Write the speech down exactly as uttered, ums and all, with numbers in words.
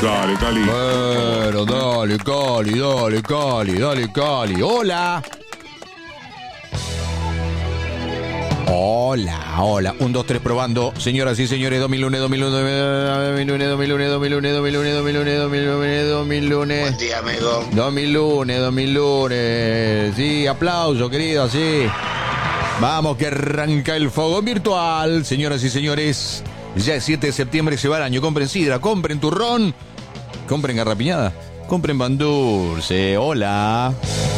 Dale, Cali. Bueno, dale, Cali, dale, Cali, dale, Cali. Hola. Hola, hola. Un, dos, tres, probando. Señoras y señores, dos mil lunes, dos mil lunes, dos mil lunes, dos mil lunes, dos mil lunes, dos mil lunes, dos mil lunes, dos mil lunes, dos mil lunes. Buen día, amigo. dos mil lunes, dos mil lunes. Sí, aplauso, querido, sí. Vamos, que arranca el fogón virtual. Señoras y señores, ya es siete de septiembre, se va el año. Compren sidra, compren turrón, compren garrapiñada, compren pan dulce. Hola.